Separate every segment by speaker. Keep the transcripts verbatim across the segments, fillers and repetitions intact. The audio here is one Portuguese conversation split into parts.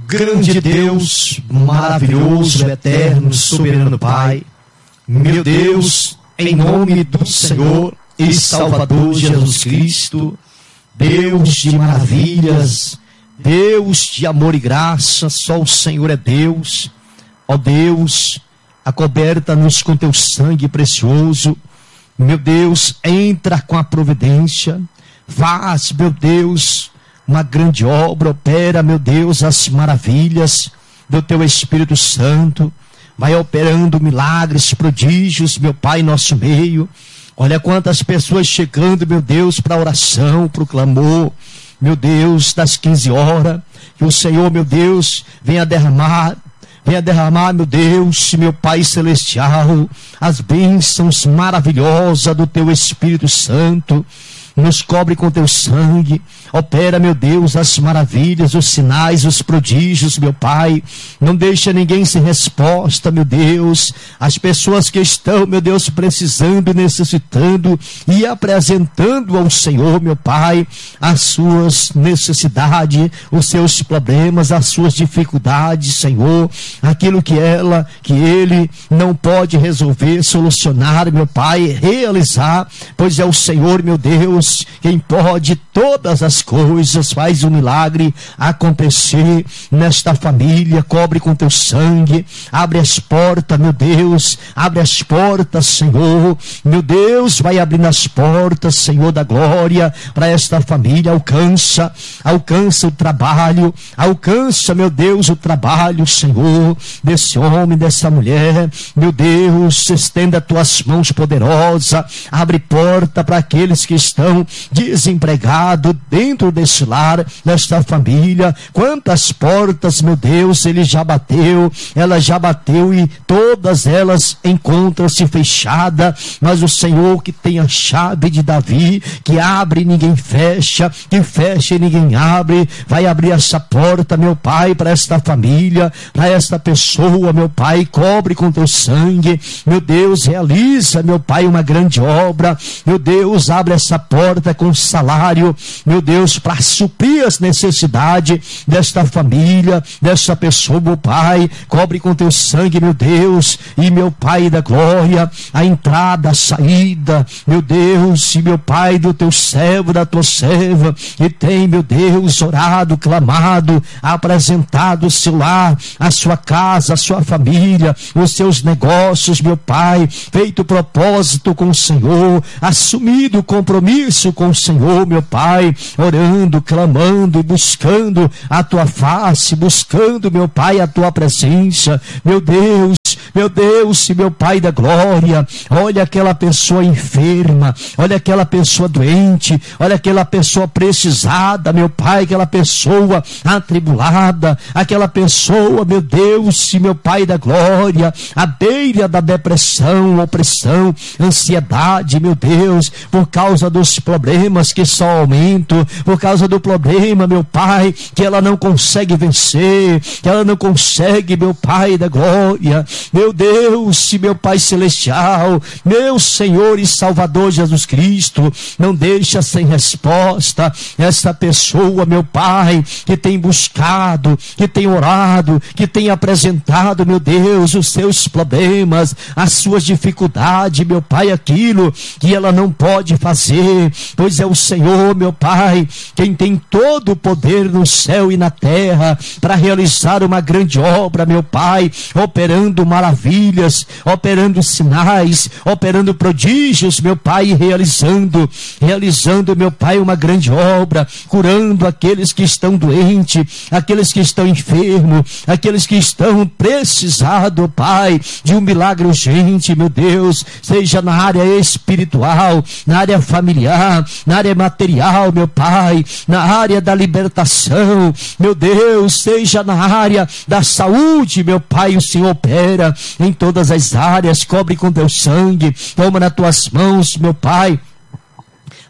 Speaker 1: Grande Deus, maravilhoso, eterno, soberano Pai, meu Deus, em nome do Senhor e Salvador Jesus Cristo, Deus de maravilhas, Deus de amor e graça, só o Senhor é Deus. Ó Deus, acoberta-nos com teu sangue precioso. Meu Deus, entra com a providência, faz, meu Deus, uma grande obra, opera, meu Deus, as maravilhas do teu Espírito Santo, vai operando milagres, prodígios, meu Pai, em nosso meio. Olha quantas pessoas chegando, meu Deus, para a oração, para o clamor, meu Deus, das quinze horas, que o Senhor, meu Deus, venha derramar, venha derramar, meu Deus, meu Pai Celestial, as bênçãos maravilhosas do teu Espírito Santo. Nos cobre com teu sangue, opera, meu Deus, as maravilhas, os sinais, os prodígios, meu Pai. Não deixa ninguém sem resposta, meu Deus. As pessoas que estão, meu Deus, precisando, necessitando e apresentando ao Senhor, meu Pai, as suas necessidades, os seus problemas, as suas dificuldades, Senhor. Aquilo que ela, que ele não pode resolver, solucionar, meu Pai, realizar, pois é o Senhor, meu Deus, quem pode todas as coisas. Faz um milagre acontecer nesta família, cobre com teu sangue, abre as portas, meu Deus, abre as portas, Senhor, meu Deus, vai abrindo as portas, Senhor da glória, para esta família. Alcança, alcança o trabalho, alcança, meu Deus, o trabalho, Senhor, desse homem, dessa mulher, meu Deus, estenda tuas mãos poderosas, abre porta para aqueles que estão desempregados dentro desse lar, desta família. Quantas portas, meu Deus, ele já bateu, ela já bateu e todas elas encontram-se fechadas, mas o Senhor que tem a chave de Davi, que abre e ninguém fecha, que fecha e ninguém abre, vai abrir essa porta, meu Pai, para esta família, para esta pessoa, meu Pai, cobre com teu sangue, meu Deus, realiza, meu Pai, uma grande obra, meu Deus, abre essa porta com salário, meu Deus, para suprir as necessidades desta família, desta pessoa, meu Pai, cobre com teu sangue, meu Deus, e meu Pai da glória, a entrada, a saída, meu Deus, e meu Pai, do teu servo, da tua serva, e tem, meu Deus, orado, clamado, apresentado o seu lar, a sua casa, a sua família, os seus negócios, meu Pai, feito propósito com o Senhor, assumido o compromisso com o Senhor, meu Pai, orando, clamando, buscando a tua face, buscando, meu Pai, a tua presença, meu Deus, meu Deus, meu Pai da glória. Olha aquela pessoa enferma, olha aquela pessoa doente, olha aquela pessoa precisada, meu Pai, aquela pessoa atribulada, aquela pessoa, meu Deus, meu Pai da glória, à beira da depressão, opressão, ansiedade, meu Deus, por causa dos problemas que só aumentam, por causa do problema, meu Pai, que ela não consegue vencer, que ela não consegue, meu Pai da glória, meu Deus, meu Pai celestial, meu Senhor e Salvador Jesus Cristo, não deixa sem resposta esta pessoa, meu Pai, que tem buscado, que tem orado, que tem apresentado, meu Deus, os seus problemas, as suas dificuldades, meu Pai, aquilo que ela não pode fazer, pois é o Senhor, meu Pai, quem tem todo o poder no céu e na terra para realizar uma grande obra, meu Pai, operando maravilhas, operando sinais, operando prodígios, meu Pai, realizando, realizando, meu Pai, uma grande obra, curando aqueles que estão doentes, aqueles que estão enfermos, aqueles que estão precisados, Pai, de um milagre urgente, meu Deus, seja na área espiritual, na área familiar, na área material, meu Pai, na área da libertação, meu Deus, seja na área da saúde, meu Pai, o Senhor opera em todas as áreas, cobre com teu sangue, toma nas tuas mãos, meu Pai,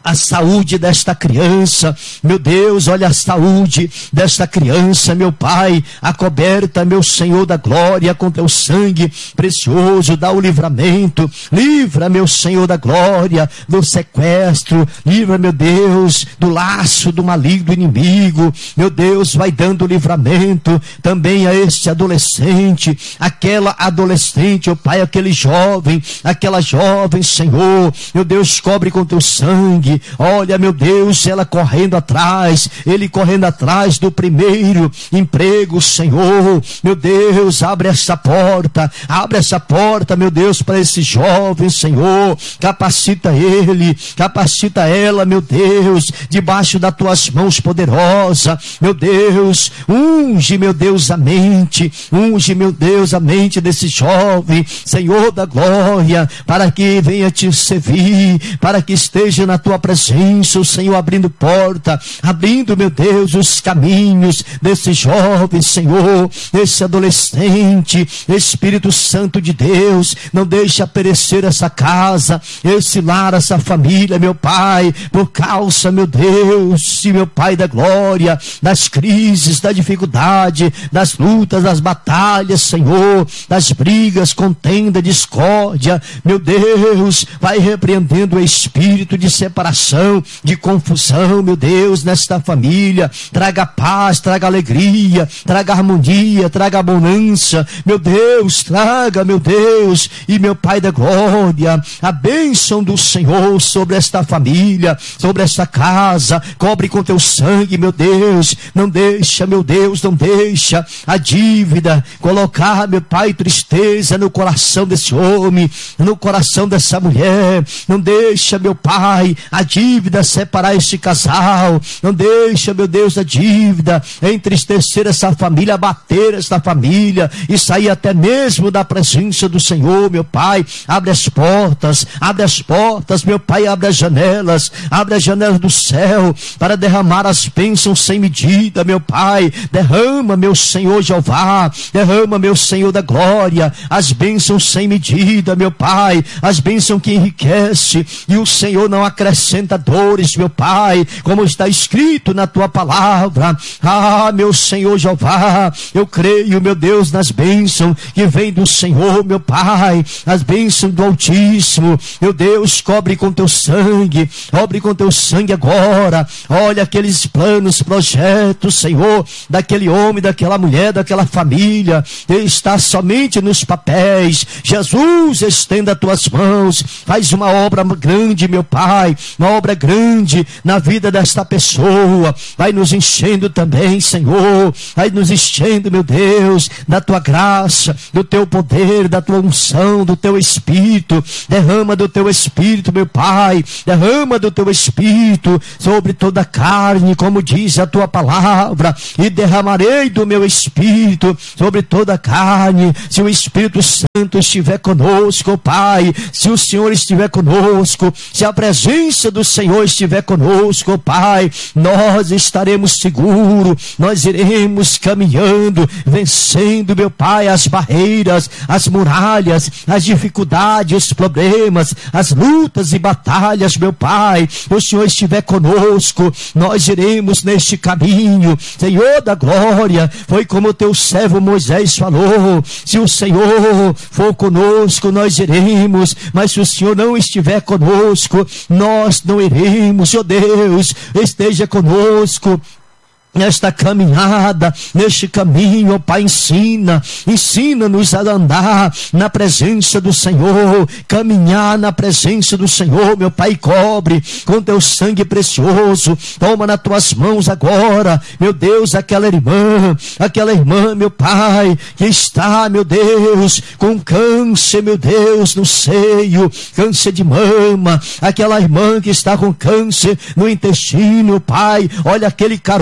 Speaker 1: a saúde desta criança, meu Deus, olha a saúde desta criança, meu Pai, acoberta, meu Senhor da glória, com teu sangue precioso, dá o livramento, livra, meu Senhor da glória, do sequestro, livra, meu Deus, do laço do maligno inimigo, meu Deus, vai dando livramento também a este adolescente, aquela adolescente, ó Pai, aquele jovem, aquela jovem, Senhor, meu Deus, cobre com teu sangue, olha, meu Deus, ela correndo atrás, ele correndo atrás do primeiro emprego, Senhor, meu Deus, abre essa porta, abre essa porta, meu Deus, para esse jovem, Senhor, capacita ele, capacita ela, meu Deus, debaixo das tuas mãos poderosas, meu Deus, unge, meu Deus, a mente, unge, meu Deus, a mente desse jovem, Senhor da glória, para que venha te servir, para que esteja na tua presença, o Senhor abrindo porta, abrindo, meu Deus, os caminhos desse jovem, Senhor, esse adolescente, Espírito Santo de Deus, não deixa perecer essa casa, esse lar, essa família, meu Pai, por causa, meu Deus, e meu Pai da glória, das crises, da dificuldade, das lutas, das batalhas, Senhor, das brigas, contenda, discórdia, meu Deus, vai repreendendo o espírito de separação, de confusão, meu Deus, nesta família, traga paz, traga alegria, traga harmonia, traga bonança, meu Deus, traga, meu Deus, e meu Pai da glória, a bênção do Senhor sobre esta família, sobre esta casa, cobre com teu sangue, meu Deus, não deixa, meu Deus, não deixa a dívida colocar, meu Pai, tristeza no coração desse homem, no coração dessa mulher, não deixa, meu Pai, a dívida separar este casal, não deixa, meu Deus, a dívida entristecer essa família, abater esta família e sair até mesmo da presença do Senhor, meu Pai, abre as portas, abre as portas, meu Pai, abre as janelas, abre as janelas do céu, para derramar as bênçãos sem medida, meu Pai, derrama, meu Senhor Jeová, derrama, meu Senhor da glória, as bênçãos sem medida, meu Pai, as bênçãos que enriquece, e o Senhor não acrescenta dores, meu Pai, como está escrito na tua palavra. Ah, meu Senhor Jeová, eu creio, meu Deus, nas bênçãos que vem do Senhor, meu Pai, as bênçãos do Altíssimo, meu Deus, cobre com teu sangue, cobre com teu sangue agora, olha aqueles planos, projetos, Senhor, daquele homem, daquela mulher, daquela família, está somente nos papéis. Jesus, estenda as tuas mãos, faz uma obra grande, meu Pai, uma obra grande na vida desta pessoa, vai nos enchendo também, Senhor, vai nos enchendo, meu Deus, da tua graça, do teu poder, da tua unção, do teu Espírito, derrama do teu Espírito, meu Pai, derrama do teu Espírito sobre toda a carne, como diz a tua palavra, e derramarei do meu Espírito sobre toda a carne. Se o Espírito Santo estiver conosco, Pai, se o Senhor estiver conosco, se a presença do Senhor estiver conosco, Pai, nós estaremos seguros, nós iremos caminhando, vencendo, meu Pai, as barreiras, as muralhas, as dificuldades, os problemas, as lutas e batalhas, meu Pai. O Senhor estiver conosco, nós iremos neste caminho, Senhor da glória. Foi como o teu servo Moisés falou: se o Senhor for conosco, nós iremos, mas se o Senhor não estiver conosco, nós não iremos. Ó Deus, esteja conosco nesta caminhada, neste caminho, ó Pai, ensina, ensina-nos a andar na presença do Senhor, caminhar na presença do Senhor, meu Pai, cobre com teu sangue precioso, toma nas tuas mãos agora, meu Deus, aquela irmã, aquela irmã, meu Pai, que está, meu Deus, com câncer, meu Deus, no seio, câncer de mama, aquela irmã que está com câncer no intestino, Pai, olha aquele caroço,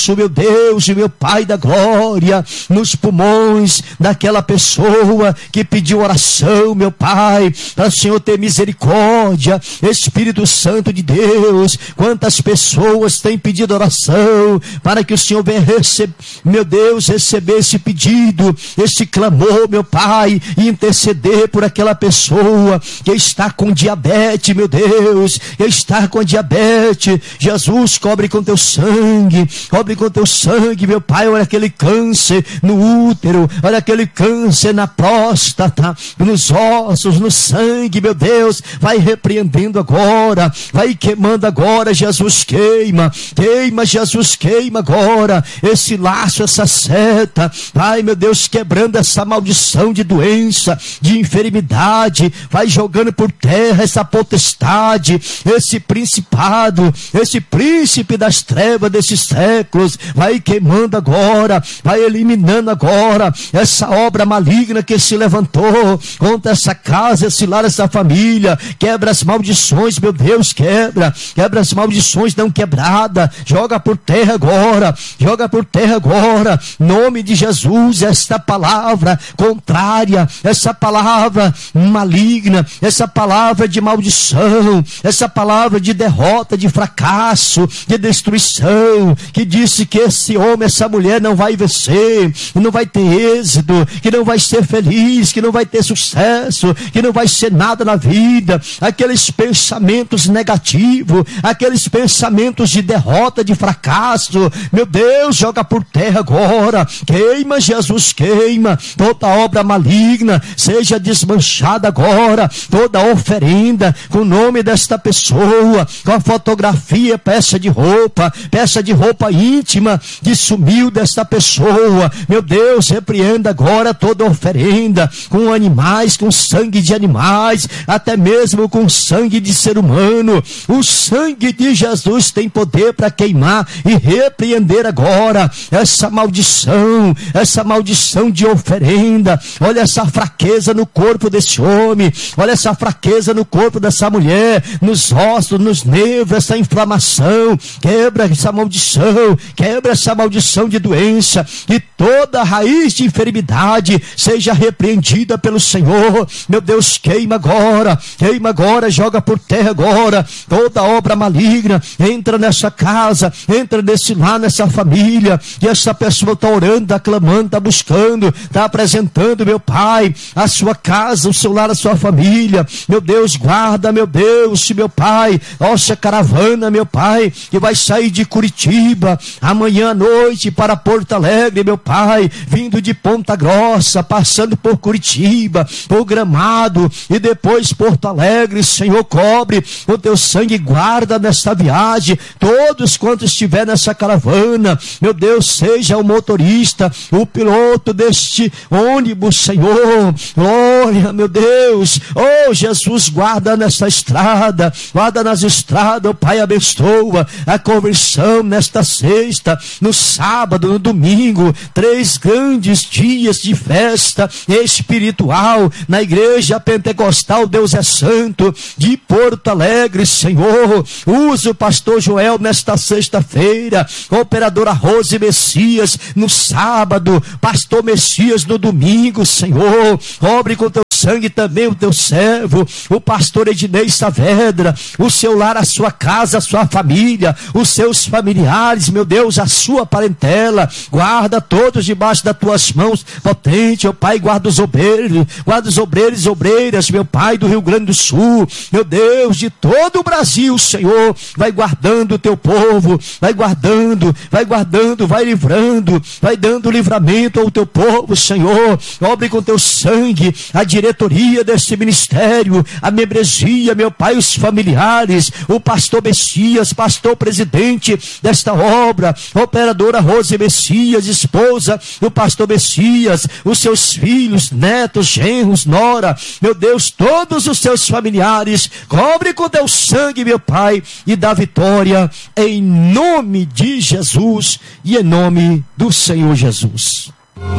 Speaker 1: isso, meu Deus e meu Pai da glória, nos pulmões daquela pessoa que pediu oração, meu Pai, para o Senhor ter misericórdia. Espírito Santo de Deus, quantas pessoas têm pedido oração para que o Senhor venha receber, meu Deus, receber esse pedido, esse clamor, meu Pai, e interceder por aquela pessoa que está com diabetes, meu Deus, que está com diabetes. Jesus, cobre com teu sangue, cobre com teu sangue, meu Pai. Olha aquele câncer no útero, olha aquele câncer na próstata, nos ossos, no sangue, meu Deus, vai repreendendo agora, vai queimando agora. Jesus, queima, queima, Jesus, queima agora esse laço, essa seta, vai, meu Deus, quebrando essa maldição de doença, de enfermidade, vai jogando por terra essa potestade, esse principado, esse príncipe das trevas desses séculos, vai queimando agora, vai eliminando agora essa obra maligna que se levantou contra essa casa, esse lar, essa família. Quebra as maldições, meu Deus, quebra, quebra as maldições não quebrada, joga por terra agora, joga por terra agora, nome de Jesus. Esta palavra contrária, essa palavra maligna, essa palavra de maldição, essa palavra de derrota, de fracasso, de destruição, que disse que esse homem, essa mulher não vai vencer, não vai ter êxito, que não vai ser feliz, que não vai ter sucesso, que não vai ser nada na vida. Aqueles pensamentos negativos, aqueles pensamentos de derrota, de fracasso, meu Deus, joga por terra agora, queima, Jesus, queima toda obra maligna, seja desmanchada agora, toda oferenda com o nome desta pessoa, com a fotografia, peça de roupa, peça de roupa íntima que sumiu desta pessoa, meu Deus, repreenda agora toda oferenda com animais, com sangue de animais, até mesmo com sangue de ser humano. O sangue de Jesus tem poder para queimar e repreender agora essa maldição, essa maldição de oferenda. Olha essa fraqueza no corpo desse homem, olha essa fraqueza no corpo dessa mulher, nos ossos, nos nervos, essa inflamação. Quebra essa maldição, quebra essa maldição de doença, que toda raiz de enfermidade seja repreendida pelo Senhor. Meu Deus, queima agora, queima agora, joga por terra agora toda obra maligna. Entra nessa casa, entra nesse lar, nessa família, e essa pessoa está orando, está clamando, está buscando, está apresentando, meu Pai, a sua casa, o seu lar, a sua família. Meu Deus, guarda, meu Deus, meu Pai, nossa caravana, meu Pai, que vai sair de Curitiba amanhã à noite para Porto Alegre, meu Pai, vindo de Ponta Grossa, passando por Curitiba, por Gramado e depois Porto Alegre. Senhor, cobre o teu sangue, guarda nesta viagem todos quantos estiver nessa caravana, meu Deus, seja o motorista, o piloto deste ônibus, Senhor, glória, meu Deus, oh Jesus, guarda nesta estrada, guarda nas estradas, oh Pai, abençoa a conversão nesta sexta, no sábado, no domingo, três grandes dias de festa espiritual na igreja pentecostal Deus é Santo de Porto Alegre. Senhor, usa o pastor Joel nesta sexta-feira, operadora Rose Messias no sábado, pastor Messias no domingo. Senhor, cobre com teu sangue também o teu servo, o pastor Ednei Saavedra, o seu lar, a sua casa, a sua família, os seus familiares, meu Deus, a sua parentela, guarda todos debaixo das tuas mãos potente, ó Pai, guarda os obreiros, guarda os obreiros e obreiras, meu Pai, do Rio Grande do Sul, meu Deus, de todo o Brasil, Senhor, vai guardando o teu povo, vai guardando, vai guardando, vai livrando, vai dando livramento ao teu povo, Senhor, obre com teu sangue a diretoria deste ministério, a membresia, meu Pai, os familiares, o pastor Messias, pastor presidente desta obra, operadora Rose Messias, esposa do pastor Messias, os seus filhos, netos, genros, nora, meu Deus, todos os seus familiares, cobre com teu sangue, meu Pai, e dá vitória em nome de Jesus e em nome do Senhor Jesus.